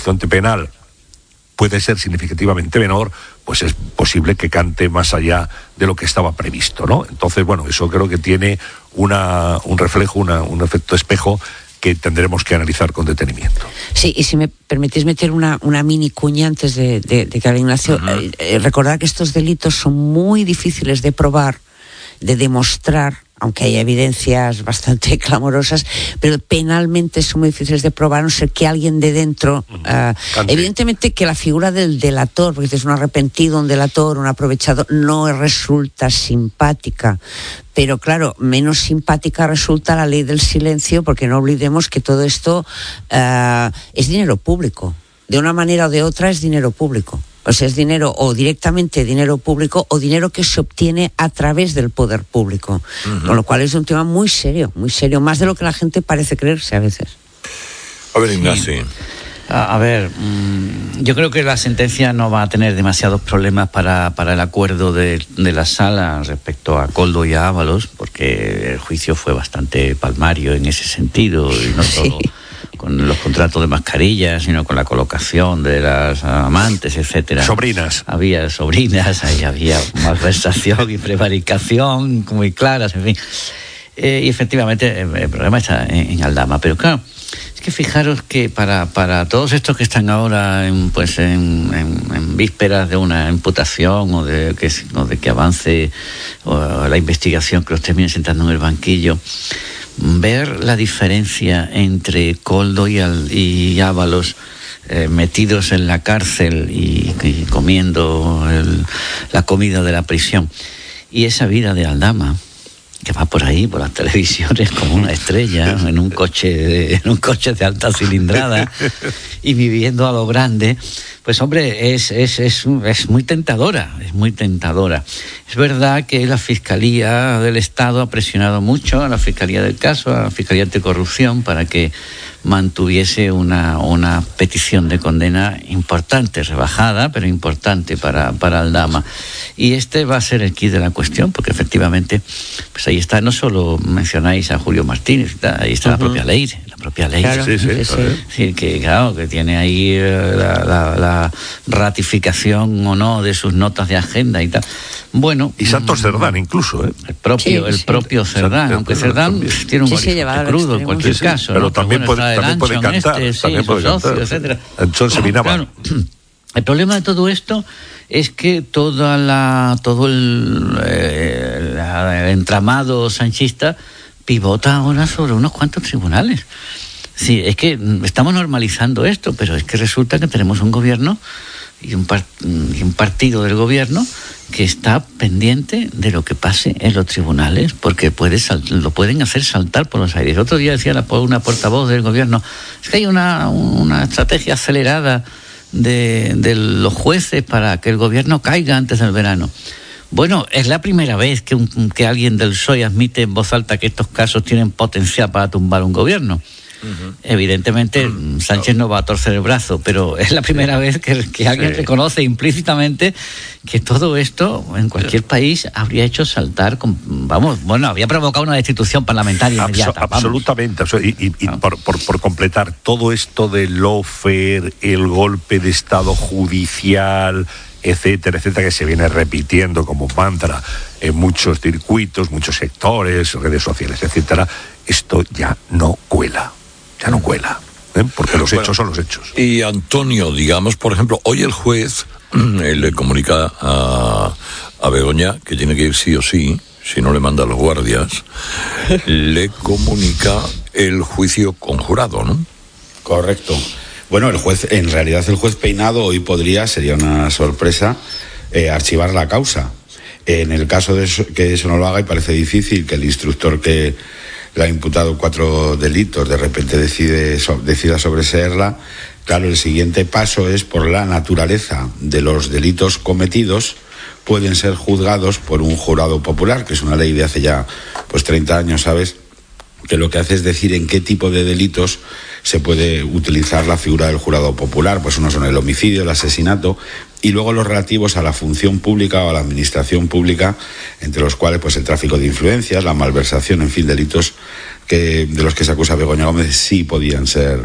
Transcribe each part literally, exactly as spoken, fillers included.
horizonte penal puede ser significativamente menor, pues es posible que cante más allá de lo que estaba previsto, ¿no? Entonces, bueno, eso creo que tiene una, un reflejo, una, un efecto espejo que tendremos que analizar con detenimiento. Sí, y si me permitís meter una, una mini cuña antes de, de, de que hable Ignacio, uh-huh. eh, eh, recordar que estos delitos son muy difíciles de probar, de demostrar, aunque hay evidencias bastante clamorosas, pero penalmente son muy difíciles de probar, a no ser que alguien de dentro, uh, uh, evidentemente que la figura del delator, porque es un arrepentido, un delator, un aprovechado, no resulta simpática, pero claro, menos simpática resulta la ley del silencio, porque no olvidemos que todo esto uh, es dinero público, de una manera o de otra es dinero público. O sea, es dinero o directamente dinero público o dinero que se obtiene a través del poder público. Uh-huh. Con lo cual es un tema muy serio, muy serio, más de lo que la gente parece creerse a veces. A ver, Ignacio. Sí. A, a ver, mmm, yo creo que la sentencia no va a tener demasiados problemas para, para el acuerdo de, de la sala respecto a Koldo y a Ábalos, porque el juicio fue bastante palmario en ese sentido, y no solo... Sí. con los contratos de mascarillas, sino con la colocación de las amantes, etcétera. Sobrinas. Había sobrinas, ahí había malversación y prevaricación muy claras, en fin. Eh, y efectivamente el, el problema está en, en Aldama, pero claro, es que fijaros que para, para todos estos que están ahora en, pues en, en, en vísperas de una imputación o de que, o de que avance o la investigación, que los termine sentando en el banquillo, ver la diferencia entre Koldo y, Al, y Ábalos eh, metidos en la cárcel y, y comiendo el, la comida de la prisión, y esa vida de Aldama, que va por ahí, por las televisiones, como una estrella, en un coche de, en un coche de alta cilindrada y viviendo a lo grande, pues hombre, es, es, es, es muy tentadora, es muy tentadora. Es verdad que la Fiscalía del Estado ha presionado mucho a la Fiscalía del caso, a la Fiscalía Anticorrupción, para que mantuviese una, una petición de condena importante, rebajada, pero importante para, para Aldama. Y este va a ser el quid de la cuestión, porque efectivamente, pues ahí está, no solo mencionáis a Julio Martínez, ahí está uh-huh. la propia ley, la propia ley. Claro, sí, sí, sí, sí. Es decir, que claro, que tiene ahí la, la, la ratificación o no de sus notas de agenda y tal. Bueno, y Santos Cerdán incluso, ¿eh? El propio, sí, el sí. propio Cerdán, sí, aunque Cerdán también tiene un sí, sí, crudo en cualquier sí, sí. caso. Pero ¿no? también, bueno, puede, también puede cantar, este, también sí, puede socio, cantar. Etcétera. Entonces se vinaba. Claro, el problema de todo esto es que toda la, todo el, eh, el entramado sanchista pivota ahora sobre unos cuantos tribunales. Sí, es que estamos normalizando esto, pero es que resulta que tenemos un gobierno y un, par, y un partido del gobierno que está pendiente de lo que pase en los tribunales, porque puede sal, lo pueden hacer saltar por los aires. Otro día decía la, una portavoz del gobierno, es que hay una, una estrategia acelerada de, de los jueces para que el gobierno caiga antes del verano. Bueno, es la primera vez que, un, que alguien del P S O E admite en voz alta que estos casos tienen potencial para tumbar un gobierno. Uh-huh. Evidentemente uh-huh. Sánchez no va a torcer el brazo, pero es la primera vez que, que alguien sí. reconoce implícitamente que todo esto en cualquier sí. país habría hecho saltar, con, vamos, bueno, había provocado una destitución parlamentaria Abso- inmediata. Absolutamente, y, y, y por, por, por completar, todo esto del lawfare, el golpe de Estado judicial, etcétera, etcétera, que se viene repitiendo como mantra en muchos circuitos, muchos sectores, redes sociales, etcétera, esto ya no cuela. Ya no cuela, ¿eh? Porque los bueno, hechos son los hechos. Y Antonio, digamos, por ejemplo, hoy el juez eh, le comunica a, a Begoña que tiene que ir sí o sí, si no le manda a los guardias, le comunica el juicio conjurado, ¿no? Correcto. Bueno, el juez, en realidad el juez Peinado hoy podría, sería una sorpresa, eh, archivar la causa. En el caso de eso, que eso no lo haga, y parece difícil que el instructor que le ha imputado cuatro delitos, de repente decide so, decida sobreseerla. Claro, el siguiente paso es, por la naturaleza de los delitos cometidos, pueden ser juzgados por un jurado popular, que es una ley de hace ya pues treinta años, ¿sabes?, que lo que hace es decir en qué tipo de delitos se puede utilizar la figura del jurado popular. Pues uno son el homicidio, el asesinato, y luego los relativos a la función pública o a la administración pública, entre los cuales pues el tráfico de influencias, la malversación, en fin, delitos que de los que se acusa Begoña Gómez sí podían ser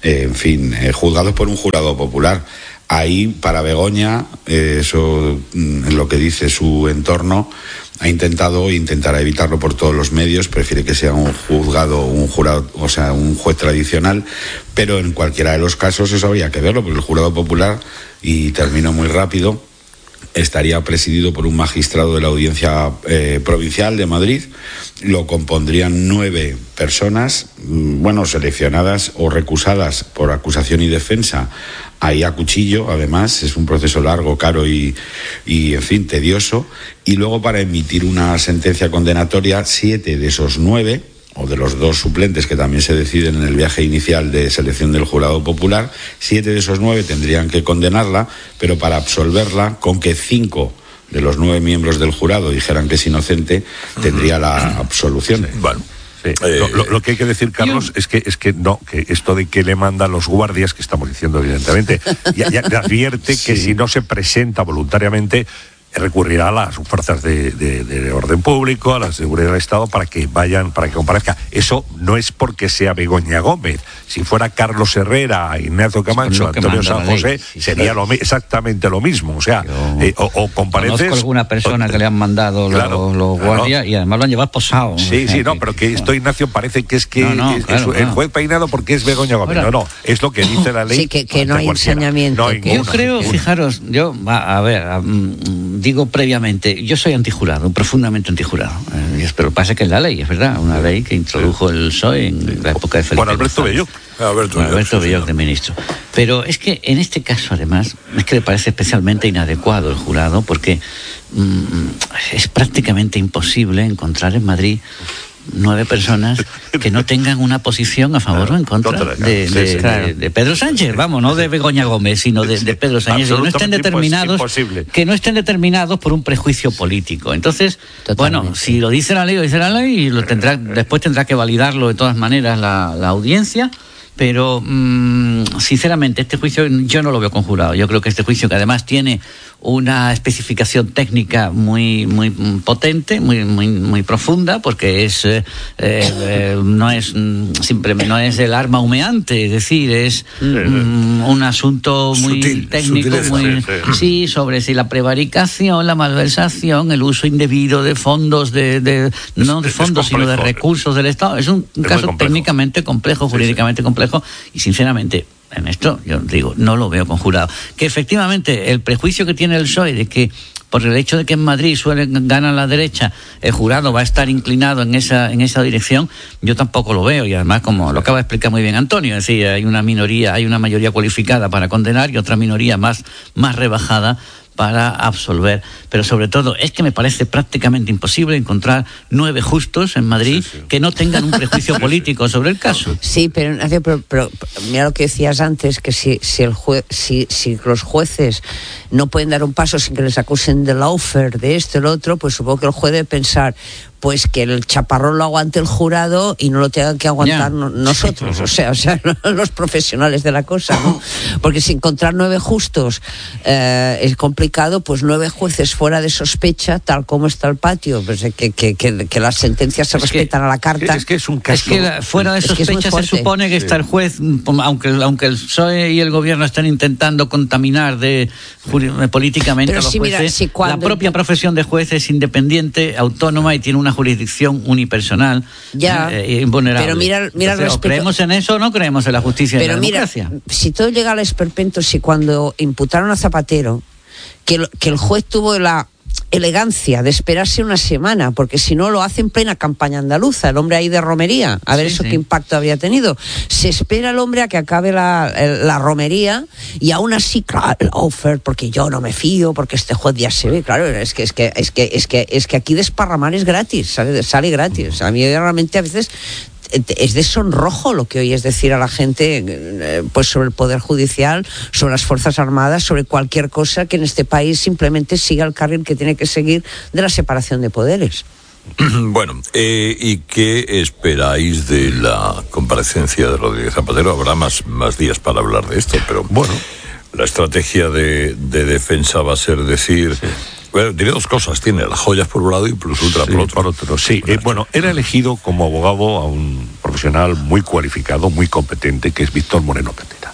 eh, en fin, eh, juzgados por un jurado popular. Ahí, para Begoña, eh, eso en lo que dice su entorno, ha intentado e intentará evitarlo por todos los medios, prefiere que sea un juzgado, un jurado, o sea, un juez tradicional, pero en cualquiera de los casos eso habría que verlo, porque el jurado popular, y termino muy rápido, estaría presidido por un magistrado de la Audiencia eh, Provincial de Madrid. Lo compondrían nueve personas, bueno, seleccionadas o recusadas por acusación y defensa, ahí a cuchillo. Además, es un proceso largo, caro y, y, en fin, tedioso. Y luego, para emitir una sentencia condenatoria, siete de esos nueve, o de los dos suplentes que también se deciden en el viaje inicial de selección del jurado popular, siete de esos nueve tendrían que condenarla, pero para absolverla, con que cinco de los nueve miembros del jurado dijeran que es inocente, tendría la absolución. Bueno. Sí. Eh, lo, lo, lo que hay que decir, Carlos, yo... es que es que no, que esto de que le mandan los guardias, que estamos diciendo evidentemente, ya, ya advierte sí. que si no se presenta voluntariamente, recurrirá a las fuerzas de, de, de orden público, a la seguridad del Estado, para que vayan, para que comparezca. Eso no es porque sea Begoña Gómez. Si fuera Carlos Herrera, Ignacio Camacho, Antonio San José, sí, sería claro. lo, exactamente lo mismo. O sea, eh, o, o compareces... Conozco alguna persona o, que le han mandado claro, los, los guardias, claro. y además lo han llevado posado. Sí, sí, no, que, pero que esto, Ignacio, parece que es que no, no, es, claro, es el juez peinado porque es Begoña Gómez. Ahora, no, no, es lo que dice la ley. Sí, que, que no hay ensañamiento. No, que... Yo creo, fijaros, yo, a, a ver... A, digo previamente, yo soy antijurado, profundamente antijurado. Eh, pero pasa que es la ley, es verdad, una ley que introdujo el P S O E en la época de Felipe. Bueno, Alberto Belloc. Alberto, bueno, Alberto Belloc de ministro. Pero es que en este caso, además, es que le parece especialmente inadecuado el jurado, porque mmm, es prácticamente imposible encontrar en Madrid nueve personas que no tengan una posición a favor claro, o en contra de, de, sí, sí, claro. de, de Pedro Sánchez, vamos, no de Begoña Gómez, sino de, de Pedro Sánchez, que no estén determinados, que no estén determinados por un prejuicio político. Entonces, totalmente. Bueno, si lo dice la ley, lo dice la ley, y lo tendrá, después tendrá que validarlo de todas maneras la, la audiencia. Pero, mmm, sinceramente, este juicio yo no lo veo conjurado. Yo creo que este juicio, que además tiene una especificación técnica muy muy potente, muy muy muy profunda, porque es eh, eh, no es simplemente no es el arma humeante, es decir, es mm, un asunto muy Sutil, técnico, sutileza, muy sí, sí. sí, sobre si la prevaricación, la malversación, el uso indebido de fondos de, de no de fondos, sino de recursos del Estado. Es un, un es caso técnicamente complejo, jurídicamente sí, sí. complejo. Y sinceramente, en esto, yo digo, no lo veo conjurado. Que efectivamente el prejuicio que tiene el P S O E de que por el hecho de que en Madrid suele ganar la derecha, el jurado va a estar inclinado en esa en esa dirección, yo tampoco lo veo. Y además, como lo acaba de explicar muy bien Antonio, es decir, hay una minoría, hay una mayoría cualificada para condenar y otra minoría más, más rebajada para absolver. Pero sobre todo es que me parece prácticamente imposible encontrar nueve justos en Madrid sí, sí. que no tengan un prejuicio político sobre el caso. Sí, pero, pero, pero mira lo que decías antes, que si, si, el jue, si, si los jueces no pueden dar un paso sin que les acusen de lawfare, de esto, el otro, pues supongo que el juez debe pensar pues que el chaparrón lo aguante el jurado y no lo tengan que aguantar yeah. nosotros, o sea, o sea, los profesionales de la cosa, ¿no? Porque si encontrar nueve justos eh, es complicado, pues nueve jueces fuera de sospecha, tal como está el patio, pues que, que, que, que las sentencias se es respetan que, a la carta. Es que es un caso. Es que la, fuera de sospecha se supone que sí. está el juez, aunque, aunque el P S O E y el gobierno están intentando contaminar de, de políticamente Pero a los si jueces, mira, si la propia ent... profesión de juez es independiente, autónoma y tiene una jurisdicción unipersonal ya, eh, invulnerable. Pero mira, mira Entonces, respecto... ¿creemos en eso o no creemos en la justicia pero y la mira, democracia? Si todo llega al esperpento, si cuando imputaron a Zapatero, que el, que el juez tuvo la elegancia de esperarse una semana, porque si no lo hace en plena campaña andaluza, el hombre ahí de romería, a ver sí, eso sí. qué impacto había tenido. Se espera el hombre a que acabe la, la romería y aún así, claro, el offer, porque yo no me fío, porque este juez ya se ve, claro, es que es que es que es que es que aquí desparramar es gratis, sale, sale gratis. A mí realmente a veces es de sonrojo lo que oyes decir a la gente pues sobre el Poder Judicial, sobre las Fuerzas Armadas, sobre cualquier cosa que en este país simplemente siga el carril que tiene que seguir de la separación de poderes. Bueno, eh, ¿y qué esperáis de la comparecencia de Rodríguez Zapatero? Habrá más, más días para hablar de esto, pero bueno, la estrategia de, de defensa va a ser decir... Sí. Bueno, diré dos cosas, tiene las joyas por un lado y plus ultra sí, por otro. Por otro sí, eh, bueno, era elegido como abogado a un profesional muy cualificado, muy competente, que es Víctor Moreno Petera.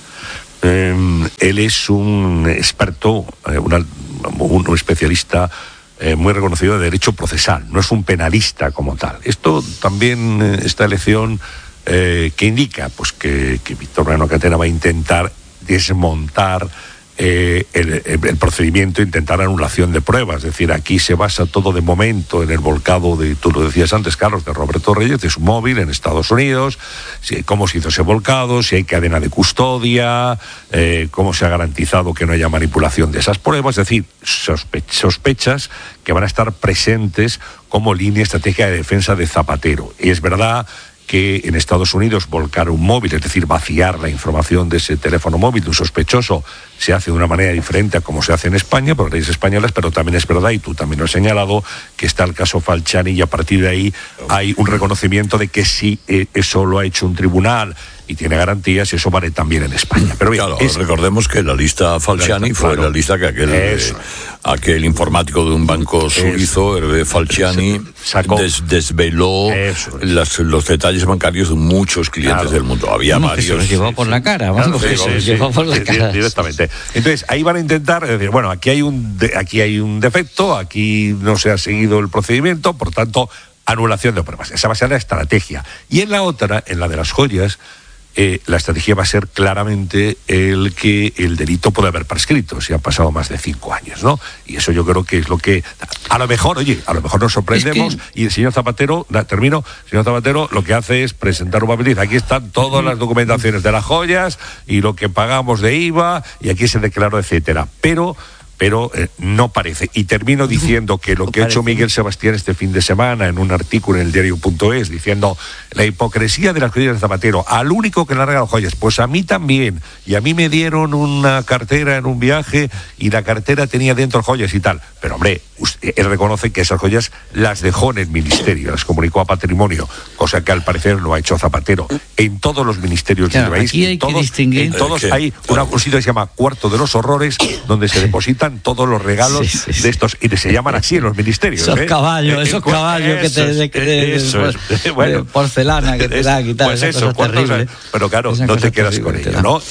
Eh, él es un experto, eh, una, un especialista eh, muy reconocido de derecho procesal, no es un penalista como tal. Esto también, eh, esta elección, eh, que indica pues que, que Víctor Moreno Petera va a intentar desmontar Eh, el, el procedimiento, intentar anulación de pruebas. Es decir, aquí se basa todo de momento en el volcado de, tú lo decías antes, Carlos, de Roberto Reyes, de su móvil en Estados Unidos, si, cómo se hizo ese volcado, si hay cadena de custodia, eh, cómo se ha garantizado que no haya manipulación de esas pruebas. Es decir, sospe- sospechas que van a estar presentes como línea estratégica de defensa de Zapatero. Y es verdad que en Estados Unidos volcar un móvil, es decir, vaciar la información de ese teléfono móvil de un sospechoso, se hace de una manera diferente a como se hace en España, por leyes españolas, pero también es verdad, y tú también lo has señalado, que está el caso Falciani y a partir de ahí hay un reconocimiento de que sí, eh, eso lo ha hecho un tribunal y tiene garantías, y eso vale también en España. Pero bien, claro, es... recordemos que la lista Falciani fue claro, la lista que aquel, eh, aquel informático de un banco suizo, Hervé Falciani, sacó, des, desveló las, los detalles bancarios de muchos clientes claro. del mundo. Había vamos, varios. Que se los llevó por la cara, vamos, claro, que sí, se los sí, llevó sí, por la sí, cara. Directamente. Entonces, ahí van a intentar decir, bueno, aquí hay un de, aquí hay un defecto, aquí no se ha seguido el procedimiento, por tanto, anulación de pruebas. Esa va a ser la estrategia. Y en la otra, en la de las joyas, Eh, la estrategia va a ser claramente el que el delito puede haber prescrito si han pasado más de cinco años, ¿no? Y eso yo creo que es lo que a lo mejor, oye, a lo mejor nos sorprendemos es que... y el señor Zapatero, da, termino, el señor Zapatero lo que hace es presentar un papel y dice, aquí están todas las documentaciones de las joyas y lo que pagamos de I V A y aquí se declaró, etcétera. Pero pero eh, no parece. Y termino diciendo que lo no que ha hecho Miguel Sebastián este fin de semana en un artículo en el diario punto es, diciendo la hipocresía de las joyas de Zapatero, al único que le han regalado joyas, pues a mí también, y a mí me dieron una cartera en un viaje y la cartera tenía dentro joyas y tal, pero hombre, usted, él reconoce que esas joyas las dejó en el ministerio, las comunicó a Patrimonio, cosa que al parecer no ha hecho Zapatero. En todos los ministerios claro, del país, aquí hay en todos, que distinguir. en todos hay una cosita que se llama Cuarto de los Horrores, donde se depositan todos los regalos sí, sí, sí. de estos, y se llaman así en los ministerios. Esos ¿eh? caballos, esos pues, caballos que te de, de, de, eso de, es, de, bueno, porcelana que te dan y tal. Pues eso, cosas, pero claro, no te quedas con ello, ¿no?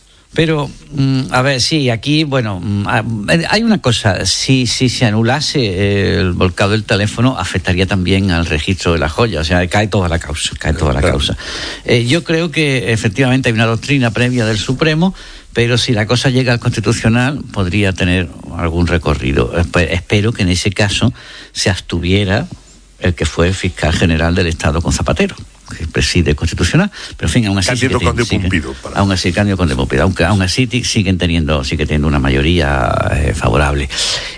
Pero, a ver, sí, aquí, bueno, hay una cosa, si, si se anulase el volcado del teléfono, afectaría también al registro de la joya, o sea, cae toda la causa, cae toda la causa. Eh, yo creo que efectivamente hay una doctrina previa del Supremo, pero si la cosa llega al Constitucional, podría tener algún recorrido. Espero que en ese caso se abstuviera el que fue fiscal general del Estado con Zapatero, que preside el Constitucional, pero en fin, aún así Cándido Conde Pumpido, aún así Cándido Conde Pumpido, aunque aún así siguen teniendo, sigue teniendo una mayoría eh, favorable.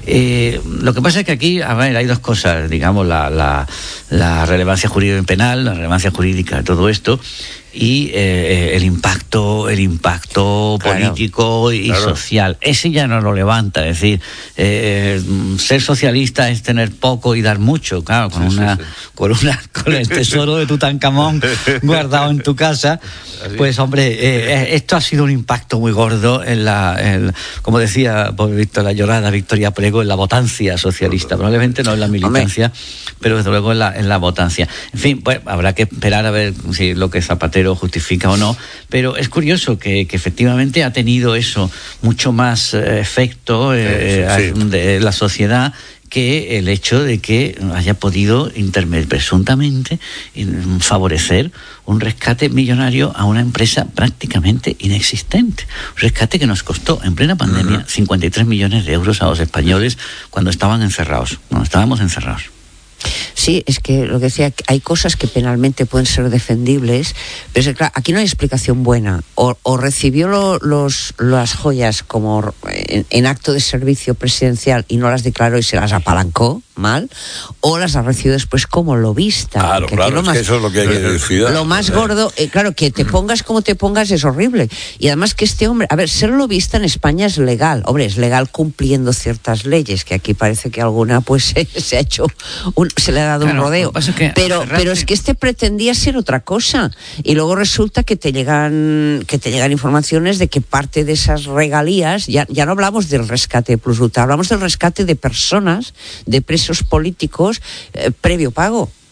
Eh, lo que pasa es que aquí, a ver, hay dos cosas, digamos, la, la, la relevancia jurídica penal, la relevancia jurídica de todo esto, y eh, el impacto el impacto claro, político y claro. social. Ese ya no lo levanta, es decir, eh, ser socialista es tener poco y dar mucho, claro, con sí, una sí, sí. con una con el tesoro de Tutankamón guardado en tu casa. Pues hombre, eh, esto ha sido un impacto muy gordo en la, en, como decía, por visto la llorada Victoria Prego, en la votancia socialista, probablemente no en la militancia, hombre. Pero desde luego en la, en la votancia. En fin, pues habrá que esperar a ver si lo que Zapatero justifica o no, pero es curioso que, que efectivamente ha tenido eso mucho más eh, efecto eh, sí, sí. de la sociedad que el hecho de que haya podido interme- presuntamente favorecer un rescate millonario a una empresa prácticamente inexistente. Un rescate que nos costó en plena pandemia uh-huh. cincuenta y tres millones de euros a los españoles cuando estaban encerrados, cuando estábamos encerrados. Sí, es que lo que decía, hay cosas que penalmente pueden ser defendibles, pero es que, claro, aquí no hay explicación buena. O, o recibió lo, los, las joyas como en, en acto de servicio presidencial y no las declaró y se las apalancó mal, o las ha recibido después como lobista. Claro, claro, lo más, es que eso es lo que hay que decir. Lo más gordo, eh, claro, que te pongas como te pongas es horrible. Y además que este hombre, a ver, ser lobista en España es legal. Hombre, es legal cumpliendo ciertas leyes, que aquí parece que alguna pues se, se ha hecho, un, se le ha dado claro, un rodeo. Es que pero, pero es que este pretendía ser otra cosa. Y luego resulta que te llegan, que te llegan informaciones de que parte de esas regalías, ya, ya no hablamos del rescate de plusvalía, hablamos del rescate de personas, de presos políticos, eh, previo pago. O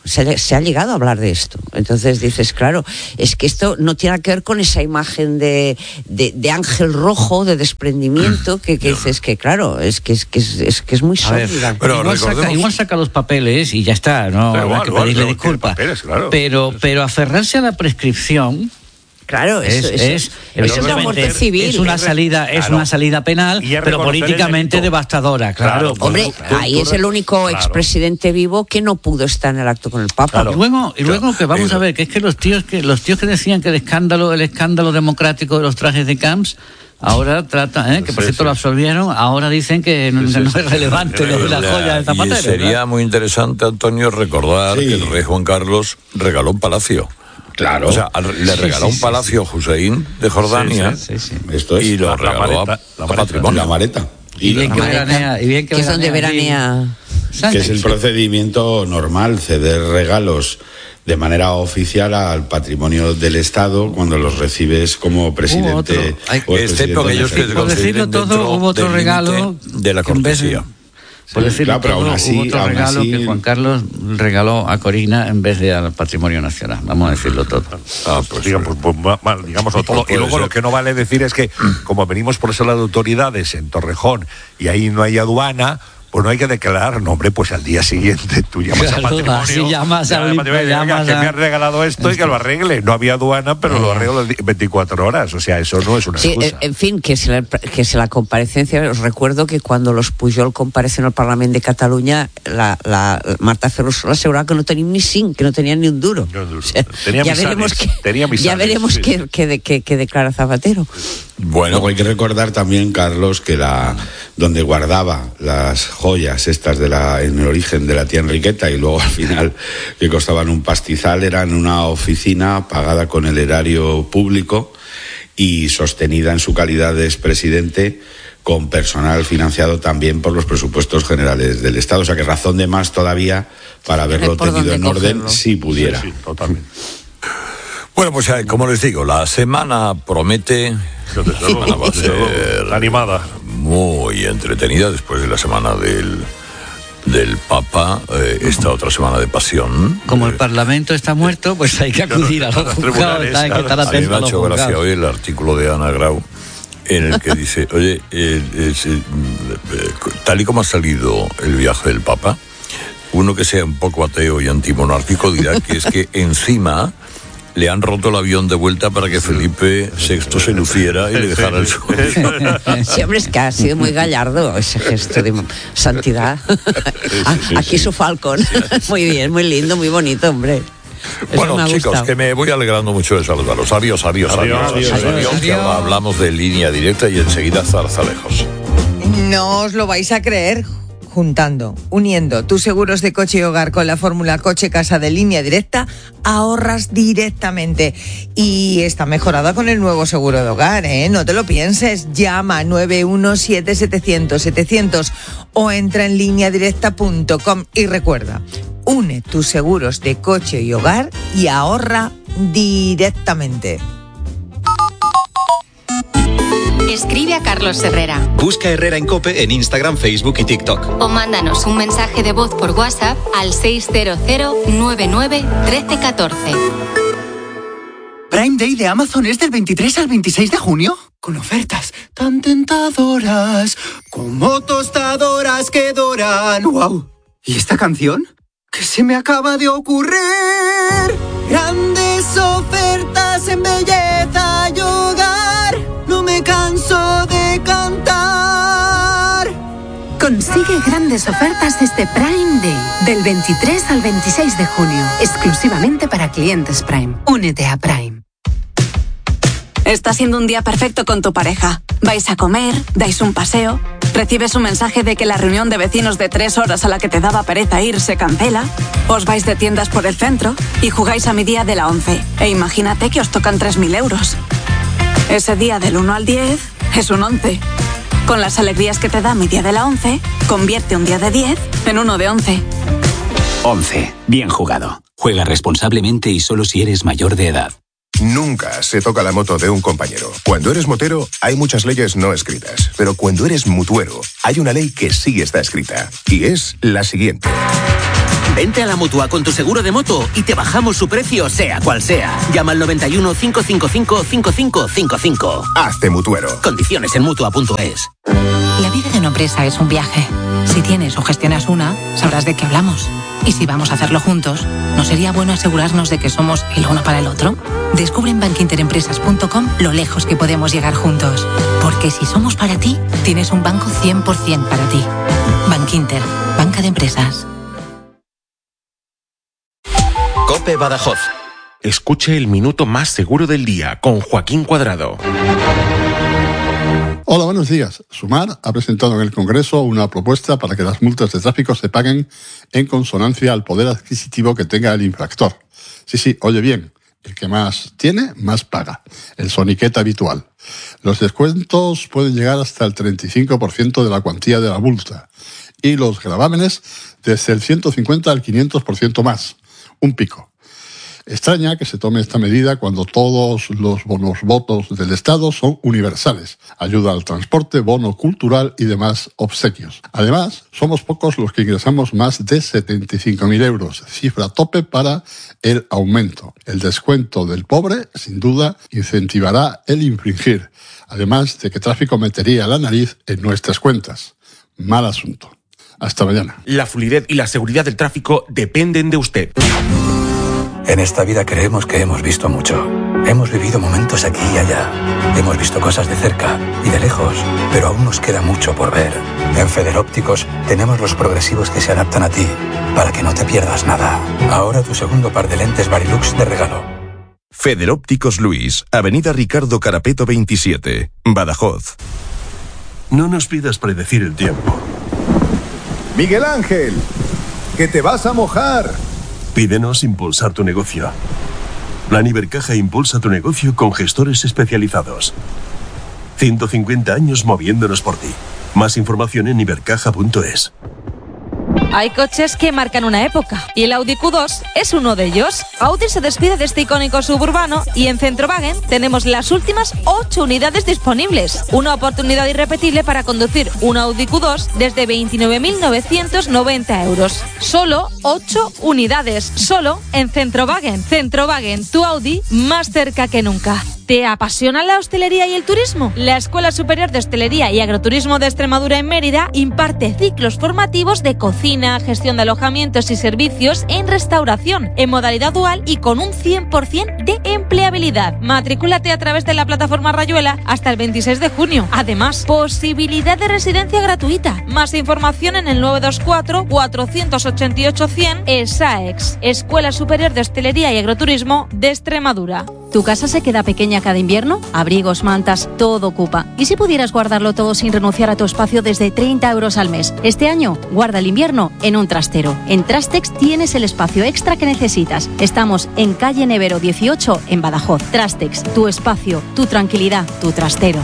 se, se ha llegado a hablar de esto. Entonces dices, claro, es que esto no tiene que ver con esa imagen de, de, de ángel rojo, de desprendimiento, que, que dices que, claro, es que es, que es, es, que es muy sólida. Pero igual, saca, igual saca los papeles y ya está, no, no hay que pedirle disculpas. Claro. Pero, pero aferrarse a la prescripción... Claro, eso es, es, es, es una muerte civil. Es una salida, es claro. una salida penal, pero políticamente devastadora, claro. claro Hombre, tú, ahí tú, es el único claro. expresidente vivo que no pudo estar en el acto con el Papa. Claro. Y luego, y luego que vamos a ver, que es que los tíos que los tíos que decían que el escándalo, el escándalo democrático de los trajes de Camps, ahora tratan, ¿eh? que por sí, cierto sí. lo absolvieron, ahora dicen que no, sí, sí, no es relevante sí, sí. la joya de Zapatero. Y sería ¿verdad? muy interesante, Antonio, recordar sí. que el rey Juan Carlos regaló un palacio. Claro. O sea, le regaló sí, sí, un palacio sí, sí. a Hussein de Jordania sí, sí, sí. Esto es y lo la, regaló la a, a patrimonio. La Mareta. Y, y bien que veranea, y bien que, que es donde veranea. Que es el procedimiento normal, ceder regalos de manera oficial al patrimonio del Estado cuando los recibes como presidente. O excepto aquellos que por decirlo todo, hubo otro regalo de la cortesía. Por sí, decirlo claro, pero todo, aún así, hubo otro aún regalo así... que Juan Carlos regaló a Corina en vez de al patrimonio nacional. Vamos a decirlo todo. Ah, pues digamos, pues, pues, digámoslo todo. Y luego ser. Lo que no vale decir es que, como venimos por esa lado de autoridades en Torrejón y ahí no hay aduana, pues no hay que declarar, no, hombre, pues al día siguiente tú llamas claro, a patrimonio. Así llamas a patrimonio, llamas que a... me han regalado esto y que lo arregle. No había aduana, pero eh. lo arreglo en veinticuatro horas. O sea, eso no es una sí, excusa. En fin, que si, la, que si la comparecencia, os recuerdo que cuando los Pujol comparecen al Parlamento de Cataluña, la, la Marta Ferrusola aseguraba que no tenían ni sin, que no tenían ni un duro. No, duro. O sea, tenía ya misanes, veremos que, tenía misanes, ya veremos sí. que, que, que, que declara Zapatero. Bueno, luego hay que recordar también, Carlos, que la donde guardaba las joyas estas de la en el origen de la tía Enriqueta y luego al final que costaban un pastizal, era en una oficina pagada con el erario público y sostenida en su calidad de expresidente con personal financiado también por los presupuestos generales del Estado. O sea que razón de más todavía para haberlo tenido en orden si pudiera. Sí, sí, totalmente. Bueno, pues como les digo, la semana promete... La semana va a ser animada, muy entretenida después de la semana del del Papa, eh, esta otra semana de pasión. Como el Parlamento está muerto, pues hay que acudir a los juzgados, hay que estar atento a los juzgados. A mí me ha hecho gracia hoy el artículo de Ana Grau en el que dice, oye, eh, eh, eh, tal y como ha salido el viaje del Papa, uno que sea un poco ateo y antimonárquico dirá que es que encima le han roto el avión de vuelta para que Felipe sexto se luciera y le dejara el suelo. Sí, hombre, es que ha sido muy gallardo ese gesto de santidad. Aquí su falcón. Muy bien, muy lindo, muy bonito, hombre. Eso bueno, chicos, que me voy alegrando mucho de saludarlos. Adiós, adiós, adiós. adiós, adiós, adiós, adiós, adiós. Ahora hablamos de Línea Directa y enseguida Zarzalejos. No os lo vais a creer. Juntando, uniendo tus seguros de coche y hogar con la fórmula coche-casa de Línea Directa, ahorras directamente. Y está mejorada con el nuevo seguro de hogar, ¿eh? No te lo pienses. Llama nueve uno siete setecientos setecientos o entra en línea directa punto com y recuerda, une tus seguros de coche y hogar y ahorra directamente. Escribe a Carlos Herrera. Busca Herrera en COPE en Instagram, Facebook y TikTok. O mándanos un mensaje de voz por WhatsApp al seis cero cero nueve nueve uno tres uno cuatro. Prime Day de Amazon es del veintitrés al veintiséis de junio. Con ofertas tan tentadoras como tostadoras que doran. ¡Wow! ¿Y esta canción? ¿Qué se me acaba de ocurrir? Grandes ofertas en belleza y hogar. No me canso de cantar. Consigue grandes ofertas este Prime Day, del veintitrés al veintiséis de junio, exclusivamente para clientes Prime. Únete a Prime. Está siendo un día perfecto con tu pareja. Vais a comer, dais un paseo, recibes un mensaje de que la reunión de vecinos de tres horas a la que te daba pereza ir se cancela, os vais de tiendas por el centro y jugáis a mi día de la once. E imagínate que os tocan tres mil euros. Ese día del uno al diez es un once. Con las alegrías que te da mi día de la once, convierte un día de diez en uno de once. once. Bien jugado. Juega responsablemente y solo si eres mayor de edad. Nunca se toca la moto de un compañero. Cuando eres motero, hay muchas leyes no escritas. Pero cuando eres mutuero, hay una ley que sí está escrita. Y es la siguiente. Vente a la Mutua con tu seguro de moto y te bajamos su precio, sea cual sea. Llama al noventa y uno, cinco cinco cinco, cinco cinco cinco cinco. Hazte mutuero. Condiciones en mutua punto es. La vida de una empresa es un viaje. Si tienes o gestionas una, sabrás de qué hablamos. Y si vamos a hacerlo juntos, ¿no sería bueno asegurarnos de que somos el uno para el otro? Descubre en bankinterempresas punto com lo lejos que podemos llegar juntos. Porque si somos para ti, tienes un banco cien por ciento para ti. Bankinter, banca de empresas. COPE Badajoz. Escuche el minuto más seguro del día con Joaquín Cuadrado. Hola, buenos días. Sumar ha presentado en el Congreso una propuesta para que las multas de tráfico se paguen en consonancia al poder adquisitivo que tenga el infractor. Sí, sí, oye bien, el que más tiene, más paga. El soniquete habitual. Los descuentos pueden llegar hasta el treinta y cinco por ciento de la cuantía de la multa y los gravámenes desde el ciento cincuenta al quinientos por ciento más. Un pico. Extraña que se tome esta medida cuando todos los bonos votos del Estado son universales. Ayuda al transporte, bono cultural y demás obsequios. Además, somos pocos los que ingresamos más de setenta y cinco mil euros, cifra tope para el aumento. El descuento del pobre, sin duda, incentivará el infringir, además de que tráfico metería la nariz en nuestras cuentas. Mal asunto. Hasta mañana. La fluidez y la seguridad del tráfico dependen de usted. En esta vida creemos que hemos visto mucho. Hemos vivido momentos aquí y allá. Hemos visto cosas de cerca y de lejos, pero aún nos queda mucho por ver. En Federópticos tenemos los progresivos que se adaptan a ti, para que no te pierdas nada. Ahora tu segundo par de lentes Varilux de regalo. Federópticos Luis, Avenida Ricardo Carapeto veintisiete, Badajoz. No nos pidas predecir el tiempo. Miguel Ángel, que te vas a mojar. Pídenos impulsar tu negocio. Plan Ibercaja impulsa tu negocio con gestores especializados. ciento cincuenta años moviéndonos por ti. Más información en ibercaja punto es. Hay coches que marcan una época y el Audi Q dos es uno de ellos. Audi se despide de este icónico suburbano y en Centrowagen tenemos las últimas ocho unidades disponibles. Una oportunidad irrepetible para conducir un Audi Q dos desde veintinueve mil novecientos noventa euros. Solo ocho unidades, solo en Centrowagen. Centrowagen, tu Audi más cerca que nunca. ¿Te apasiona la hostelería y el turismo? La Escuela Superior de Hostelería y Agroturismo de Extremadura en Mérida imparte ciclos formativos de cocina, gestión de alojamientos y servicios en restauración, en modalidad dual y con un cien por ciento de empleabilidad. Matrículate a través de la plataforma Rayuela hasta el veintiséis de junio. Además, posibilidad de residencia gratuita. Más información en el nueve dos cuatro, cuatro ocho ocho, cien ESAEX, Escuela Superior de Hostelería y Agroturismo de Extremadura. ¿Tu casa se queda pequeña cada invierno? Abrigos, mantas, todo ocupa. ¿Y si pudieras guardarlo todo sin renunciar a tu espacio desde treinta euros al mes? Este año, guarda el invierno en un trastero. En Trastex tienes el espacio extra que necesitas. Estamos en calle Nevero dieciocho, en Badajoz. Trastex, tu espacio, tu tranquilidad, tu trastero.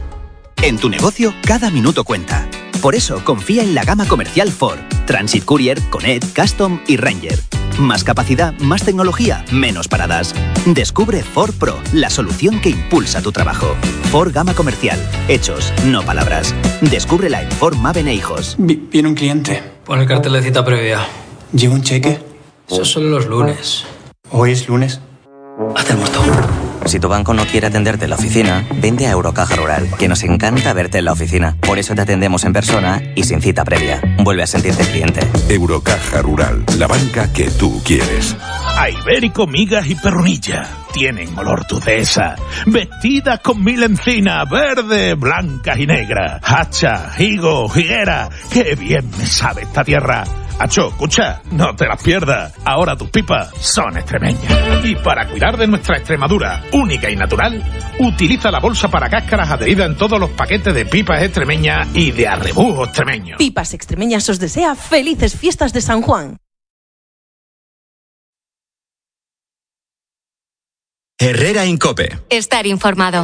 En tu negocio, cada minuto cuenta. Por eso, confía en la gama comercial Ford. Transit Courier, Connect, Custom y Ranger. Más capacidad, más tecnología, menos paradas. Descubre Ford Pro, la solución que impulsa tu trabajo. Ford Gama Comercial. Hechos, no palabras. Descúbrela en Ford Maven e Hijos. Viene un cliente. Pon el cartel de cita previa. ¿Lleva un cheque? Esos son los lunes. ¿Hoy es lunes? Haz el muerto. Si tu banco no quiere atenderte en la oficina, vende a Eurocaja Rural, que nos encanta verte en la oficina. Por eso te atendemos en persona y sin cita previa. Vuelve a sentirte cliente. Eurocaja Rural, la banca que tú quieres. A Ibérico, migas y perrunilla. Tienen olor dudesa. Vestidas con mil encinas, verde, blancas y negras. Hacha, higo, higuera. ¡Qué bien me sabe esta tierra! Acho, escucha, no te las pierdas. Ahora tus pipas son extremeñas. Y para cuidar de nuestra Extremadura, única y natural, utiliza la bolsa para cáscaras adherida en todos los paquetes de pipas extremeñas y de arrebujo extremeño. Pipas Extremeñas os desea felices fiestas de San Juan. Herrera Incope. Estar informado.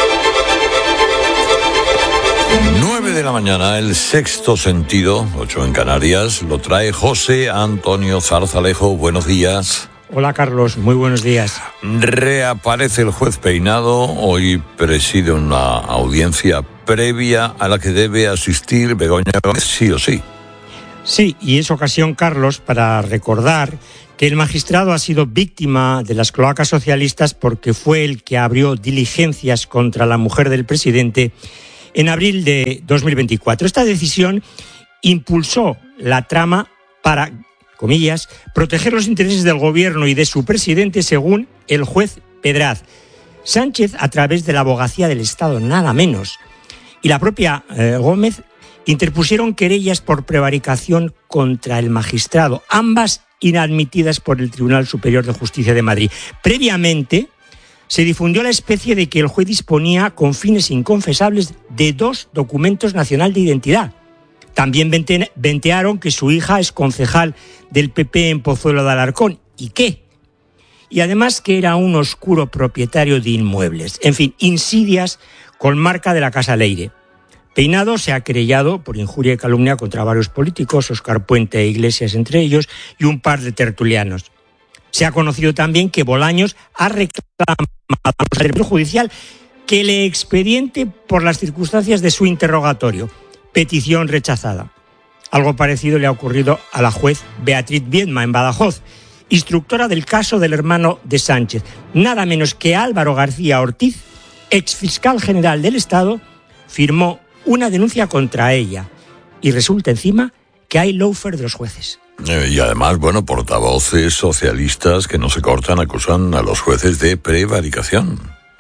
nueve de la mañana, el sexto sentido, ocho en Canarias, lo trae José Antonio Zarzalejo. Buenos días. Hola Carlos, muy buenos días. Reaparece el juez Peinado, hoy preside una audiencia previa a la que debe asistir Begoña Gómez, sí o sí. Sí, y es ocasión, Carlos, para recordar que el magistrado ha sido víctima de las cloacas socialistas porque fue el que abrió diligencias contra la mujer del presidente en abril de dos mil veinticuatro. Esta decisión impulsó la trama para, comillas, proteger los intereses del gobierno y de su presidente, según el juez Pedraz. Sánchez, a través de la Abogacía del Estado, nada menos, y la propia eh, Gómez, interpusieron querellas por prevaricación contra el magistrado, ambas inadmitidas por el Tribunal Superior de Justicia de Madrid. Previamente, se difundió la especie de que el juez disponía con fines inconfesables de dos documentos nacional de identidad. También vente- ventearon que su hija es concejal del P P en Pozuelo de Alarcón. ¿Y qué? Y además que era un oscuro propietario de inmuebles. En fin, insidias con marca de la Casa Leire. Peinado se ha querellado por injuria y calumnia contra varios políticos, Óscar Puente e Iglesias entre ellos, y un par de tertulianos. Se ha conocido también que Bolaños ha reclamado al Tribunal Judicial que le expediente por las circunstancias de su interrogatorio. Petición rechazada. Algo parecido le ha ocurrido a la juez Beatriz Viedma en Badajoz, instructora del caso del hermano de Sánchez. Nada menos que Álvaro García Ortiz, exfiscal general del Estado, firmó una denuncia contra ella. Y resulta encima que hay lawfare de los jueces. Eh, y además, bueno, portavoces socialistas que no se cortan acusan a los jueces de prevaricación.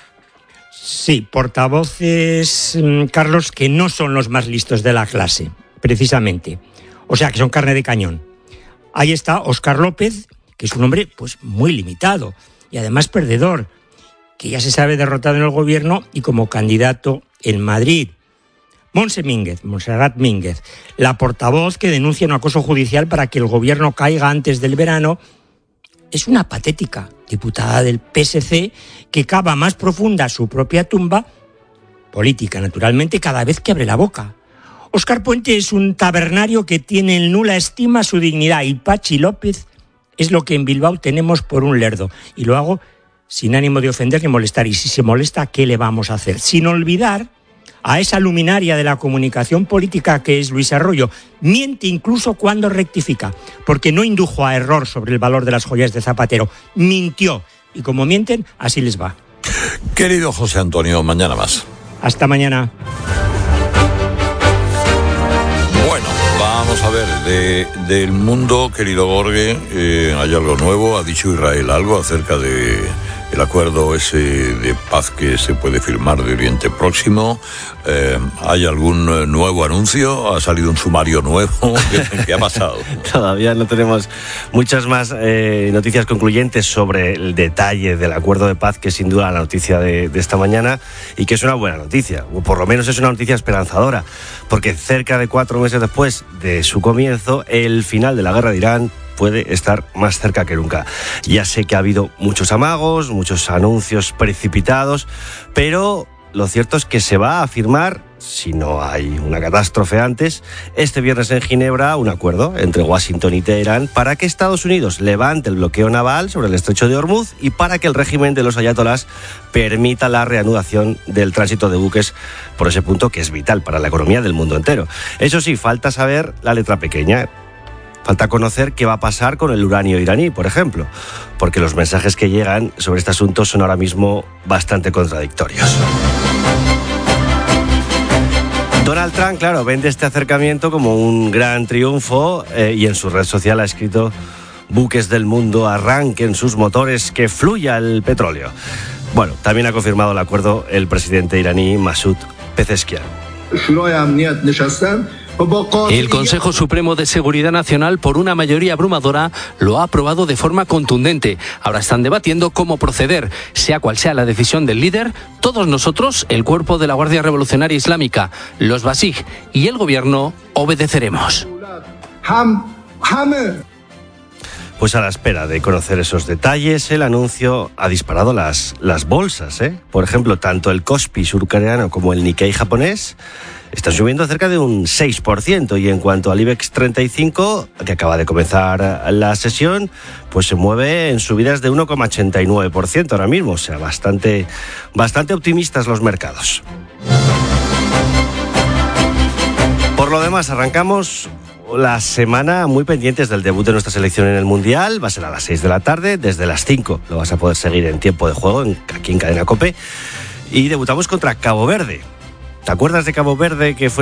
Sí, portavoces, Carlos, que no son los más listos de la clase, precisamente. O sea, que son carne de cañón. Ahí está Óscar López, que es un hombre pues muy limitado y además perdedor, que ya se sabe derrotado en el gobierno y como candidato en Madrid. Montse Mínguez, Montserrat Mínguez, la portavoz que denuncia un acoso judicial para que el gobierno caiga antes del verano, es una patética diputada del P S C que cava más profunda su propia tumba, política naturalmente, cada vez que abre la boca. Óscar Puente es un tabernario que tiene en nula estima su dignidad y Pachi López es lo que en Bilbao tenemos por un lerdo. Y lo hago sin ánimo de ofender ni molestar. Y si se molesta, ¿qué le vamos a hacer? Sin olvidar a esa luminaria de la comunicación política que es Luis Arroyo. Miente incluso cuando rectifica, porque no indujo a error sobre el valor de las joyas de Zapatero. Mintió. Y como mienten, así les va. Querido José Antonio, mañana más. Hasta mañana. Bueno, vamos a ver, de, del mundo, querido Gorge, eh, hay algo nuevo. Ha dicho Israel algo acerca de el acuerdo ese de paz que se puede firmar de Oriente Próximo. Eh, ¿Hay algún nuevo anuncio? ¿Ha salido un sumario nuevo? ¿Qué, qué ha pasado? Todavía no tenemos muchas más eh, noticias concluyentes sobre el detalle del acuerdo de paz, que es sin duda la noticia de, de esta mañana y que es una buena noticia, o por lo menos es una noticia esperanzadora, porque cerca de cuatro meses después de su comienzo, el final de la guerra de Irán puede estar más cerca que nunca. Ya sé que ha habido muchos amagos, muchos anuncios precipitados, pero lo cierto es que se va a firmar, si no hay una catástrofe antes, este viernes en Ginebra, un acuerdo entre Washington y Teherán para que Estados Unidos levante el bloqueo naval sobre el estrecho de Hormuz y para que el régimen de los ayatolás permita la reanudación del tránsito de buques por ese punto que es vital para la economía del mundo entero. Eso sí, falta saber la letra pequeña. Falta conocer qué va a pasar con el uranio iraní, por ejemplo, porque los mensajes que llegan sobre este asunto son ahora mismo bastante contradictorios. Donald Trump, claro, vende este acercamiento como un gran triunfo eh, y en su red social ha escrito: buques del mundo, arranquen sus motores, que fluya el petróleo. Bueno, también ha confirmado el acuerdo el presidente iraní Masoud Pezeshkian. El Consejo Supremo de Seguridad Nacional, por una mayoría abrumadora, lo ha aprobado de forma contundente. Ahora están debatiendo cómo proceder. Sea cual sea la decisión del líder, todos nosotros, el cuerpo de la Guardia Revolucionaria Islámica, los Basij y el gobierno, obedeceremos. Pues a la espera de conocer esos detalles, el anuncio ha disparado las, las bolsas, ¿eh? Por ejemplo, tanto el Kospi surcoreano como el Nikkei japonés están subiendo cerca de un seis por ciento, y en cuanto al IBEX treinta y cinco, que acaba de comenzar la sesión, pues se mueve en subidas de uno coma ochenta y nueve por ciento ahora mismo, o sea, bastante, bastante optimistas los mercados. Por lo demás, arrancamos la semana muy pendientes del debut de nuestra selección en el Mundial. Va a ser a las seis de la tarde, desde las cinco lo vas a poder seguir en tiempo de juego, en, aquí en Cadena COPE. Y debutamos contra Cabo Verde. ¿Te acuerdas de Cabo Verde, que fue